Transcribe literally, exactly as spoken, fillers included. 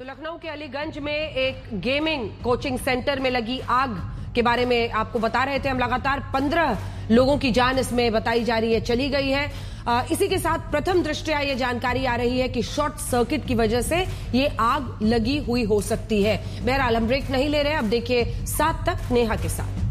लखनऊ के अलीगंज में एक गेमिंग कोचिंग सेंटर में लगी आग के बारे में आपको बता रहे थे हम। लगातार पंद्रह लोगों की जान इसमें बताई जा रही है चली गई है। आ, इसी के साथ प्रथम दृष्टया ये जानकारी आ रही है कि शॉर्ट सर्किट की वजह से ये आग लगी हुई हो सकती है। बहरहाल हम ब्रेक नहीं ले रहे, अब देखिए सात तक नेहा के साथ।